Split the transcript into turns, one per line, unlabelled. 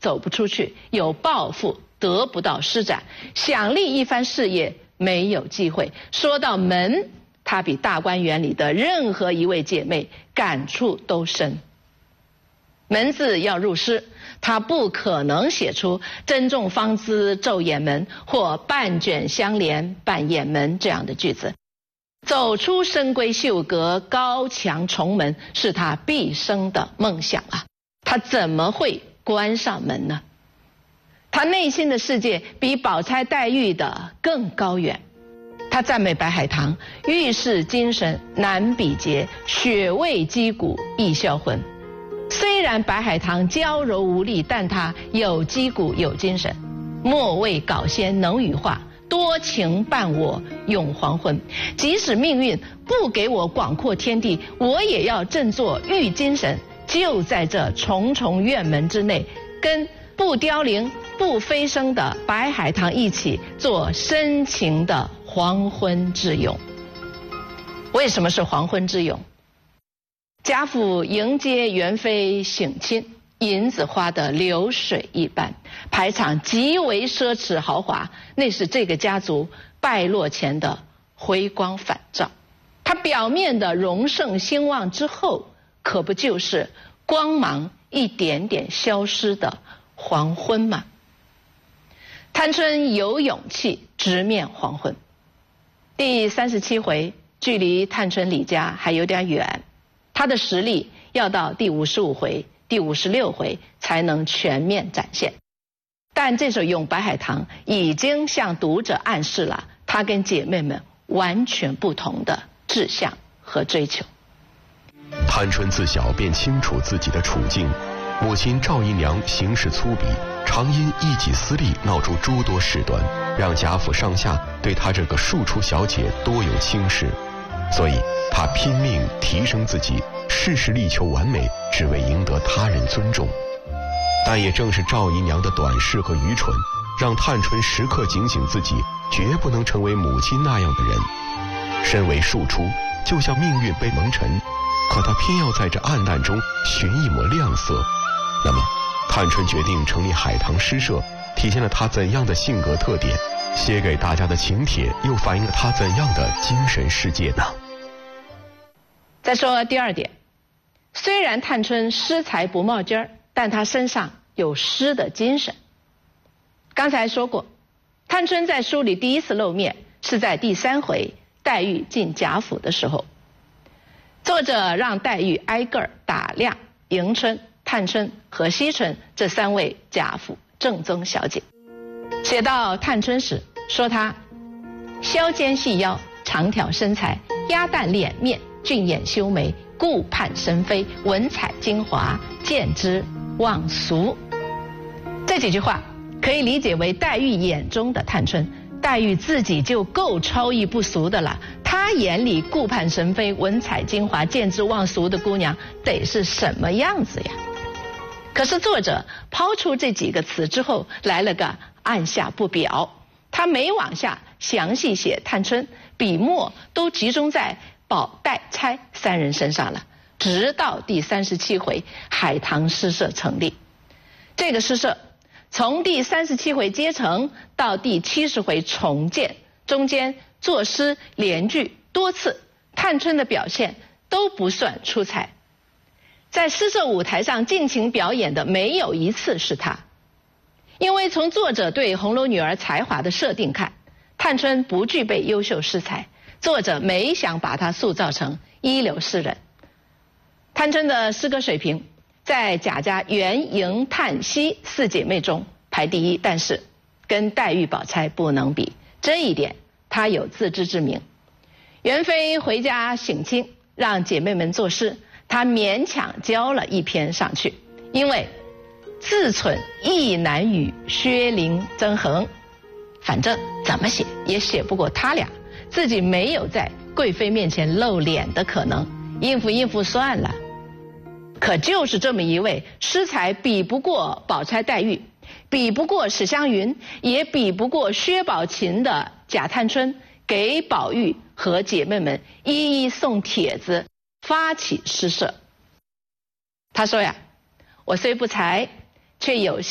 走不出去，有抱负得不到施展，想立一番事业没有机会。说到门，她比大观园里的任何一位姐妹感触都深。门字要入诗，她不可能写出珍重芳姿昼掩门或半卷香帘半掩门这样的句子。走出深闺秀阁，高墙重门，是她毕生的梦想啊！她怎么会关上门呢？她内心的世界比宝钗黛玉的更高远。她赞美白海棠，遇事精神难比劫，雪味肌骨易销魂。虽然白海棠娇柔无力，但她有肌骨有精神。莫为搞仙能羽化，多情伴我永黄昏。即使命运不给我广阔天地，我也要振作玉精神，就在这重重院门之内，跟不凋零不飞升的白海棠一起做深情的黄昏之咏。为什么是黄昏之咏？贾府迎接元妃省亲，银子花得流水一般，排场极为奢侈豪华，那是这个家族败落前的回光返照。它表面的荣盛兴旺之后，可不就是光芒一点点消失的黄昏吗？探春有勇气直面黄昏。第37回，距离探春离家还有点远，她的实力要到第55回、第56回才能全面展现。但这首《咏白海棠》已经向读者暗示了她跟姐妹们完全不同的志向和追求。
探春自小便清楚自己的处境，母亲赵姨娘行事粗鄙，常因一己私利闹出诸多事端，让贾府上下对她这个庶出小姐多有轻视，所以她拼命提升自己，事事力求完美，只为赢得他人尊重。但也正是赵姨娘的短视和愚蠢，让探春时刻警醒自己，绝不能成为母亲那样的人。身为庶出，就像命运被蒙尘，可她偏要在这暗淡中寻一抹亮色。那么探春决定成立海棠诗社，体现了她怎样的性格特点？写给大家的请帖又反映了她怎样的精神世界呢？
再说第二点，虽然探春诗才不冒尖儿，但她身上有诗的精神。刚才说过，探春在书里第一次露面是在第3回黛玉进贾府的时候，作者让黛玉挨个打量迎春、探春和惜春这3位贾府正宗小姐。写到探春时，说她削肩细腰，长挑身材，鸭蛋脸面，俊眼修眉，顾盼神飞，文采精华，见之忘俗。这几句话可以理解为黛玉眼中的探春。黛玉自己就够超逸不俗的了，她眼里顾盼神飞、文采精华、见之忘俗的姑娘得是什么样子呀？可是作者抛出这几个词之后，来了个按下不表，他没往下详细写探春，笔墨都集中在宝、黛、钗3人身上了。直到第37回海棠诗社成立，这个诗社从第37回接成到第70回重建，中间作诗连句多次，探春的表现都不算出彩。在诗社舞台上尽情表演的没有一次是她。因为从作者对红楼女儿才华的设定看，探春不具备优秀诗才，作者没想把她塑造成一流诗人。探春的诗歌水平在贾家元、迎、探、惜4姐妹中排第一，但是跟黛玉、宝钗不能比，这一点她有自知之明。元妃回家省亲，让姐妹们作诗，她勉强交了一篇上去，因为自忖意难与薛灵、曾恒，反正怎么写也写不过他俩，自己没有在贵妃面前露脸的可能，应付应付算了。可就是这么一位诗才比不过宝钗、黛玉，比不过史湘云，也比不过薛宝琴的贾探春，给宝玉和姐妹们一一送帖子，发起诗社。他说呀，我虽不才，却有